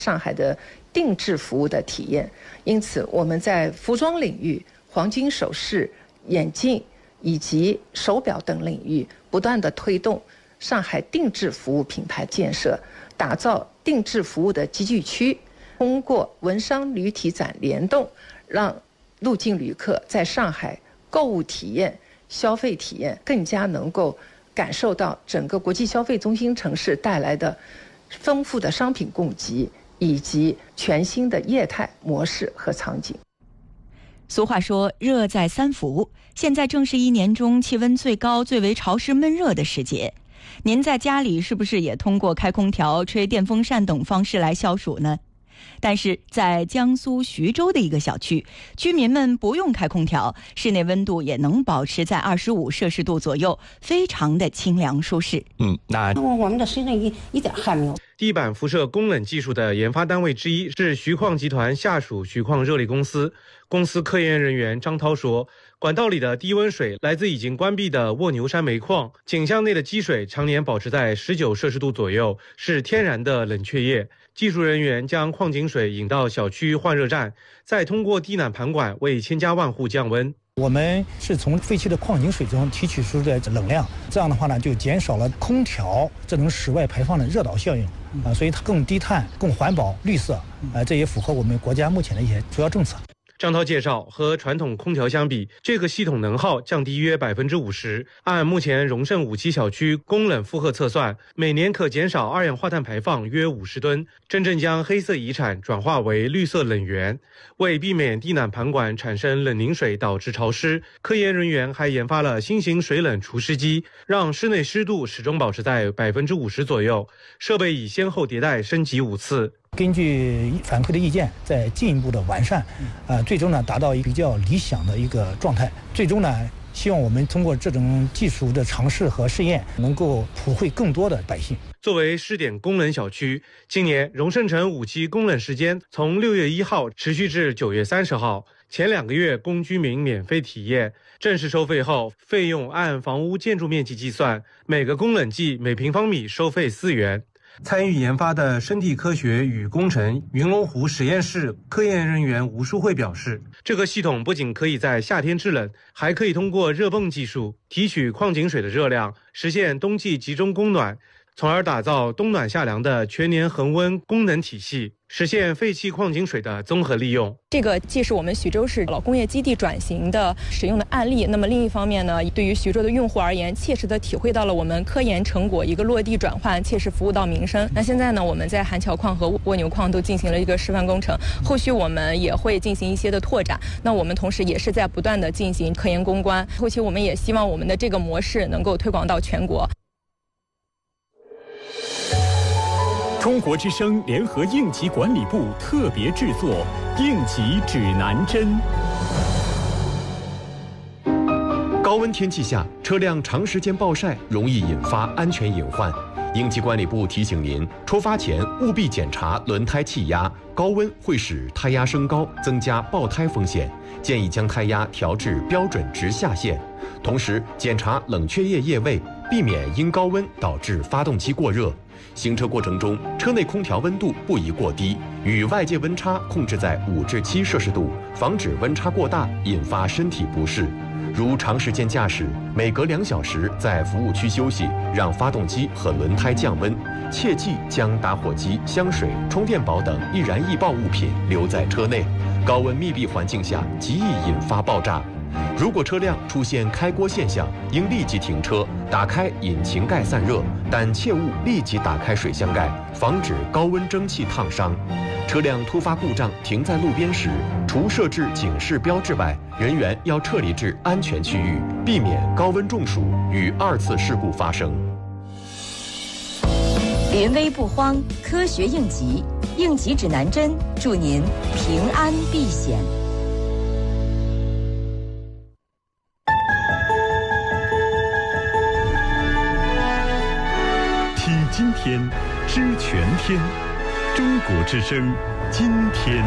上海的定制服务的体验。因此我们在服装领域、黄金首饰、眼镜以及手表等领域不断地推动上海定制服务品牌建设，打造定制服务的集聚区，通过文商旅体展联动，让入境旅客在上海购物体验、消费体验更加能够感受到整个国际消费中心城市带来的丰富的商品供给以及全新的业态模式和场景。 俗话说热在三伏，现在正是一年中气温最高、最为潮湿闷热的时节。您在家里是不是也通过开空调、吹电风扇等方式来消暑呢？但是在江苏徐州的一个小区，居民们不用开空调，室内温度也能保持在25摄氏度左右，非常的清凉舒适。 那我们的身上一点汗没有。 地板辐射供冷技术的研发单位之一是徐矿集团下属徐矿热力公司。公司科研人员张涛说，管道里的低温水来自已经关闭的卧牛山煤矿，井箱内的积水常年保持在19摄氏度左右，是天然的冷却液。技术人员将矿井水引到小区换热站，再通过地暖盘管为千家万户降温。 我们是从废弃的矿井水中提取出的冷量，这样的话呢，就减少了空调这种室外排放的热岛效应所以它更低碳、更环保、绿色这也符合我们国家目前的一些主要政策。 张涛介绍，和传统空调相比，这个系统能耗降低约50%。按目前荣盛5期小区供冷负荷测算，每年可减少二氧化碳排放约50吨，真正将黑色遗产转化为绿色冷源。为避免地暖盘管产生冷凝水导致潮湿，科研人员还研发了新型水冷除湿机，让室内湿度始终保持在50%左右。设备已先后迭代升级5次。 根据反馈的意见，再进一步的完善，最终呢达到一个比较理想的一个状态。最终呢，希望我们通过这种技术的尝试和试验，能够普惠更多的百姓。 作为试点供冷小区，今年荣盛城5期供冷时间从6月1号持续至9月30号，前2个月供居民免费体验。正式收费后，费用按房屋建筑面积计算，每个供冷剂每平方米收费4元。参与研发的生态科学与工程云龙湖实验室科研人员吴淑慧表示，这个系统不仅可以在夏天制冷，还可以通过热泵技术提取矿井水的热量，实现冬季集中供暖，从而打造冬暖夏凉的全年恒温功能体系，实现废弃矿井水的综合利用。 这个既是我们徐州市老工业基地转型的使用的案例，那么另一方面呢，对于徐州的用户而言，切实的体会到了我们科研成果一个落地转换，切实服务到民生。那现在呢，我们在韩桥矿和蜗牛矿都进行了一个示范工程，后续我们也会进行一些的拓展。那我们同时也是在不断的进行科研攻关，后期我们也希望我们的这个模式能够推广到全国。 中国之声联合应急管理部特别制作应急指南针。 高温天气下，车辆长时间暴晒容易引发安全隐患。应急管理部提醒您，出发前务必检查轮胎气压，高温会使胎压升高，增加爆胎风险。建议将胎压调至标准值下限，同时检查冷却液液位，避免因高温导致发动机过热。行车过程中，车内空调温度不宜过低，与外界温差控制在5至7摄氏度，防止温差过大引发身体不适。如长时间驾驶，每隔2小时在服务区休息，让发动机和轮胎降温。切忌将打火机、香水、充电宝等易燃易爆物品留在车内，高温密闭环境下极易引发爆炸。如果车辆出现开锅现象，应立即停车，打开引擎盖散热，但切勿立即打开水箱盖，防止高温蒸汽烫伤。车辆突发故障停在路边时，除设置警示标志外，人员要撤离至安全区域，避免高温中暑与2次事故发生。 临危不慌，科学应急，应急指南针，祝您平安避险。 听今天，知全天。中国之声，今天。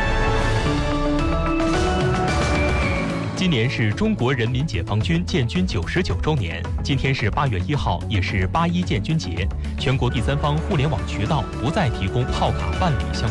今年是中国人民解放军建军99周年，今天是8月1号，也是8·1建军节。 全国第三方互联网渠道不再提供号卡办理相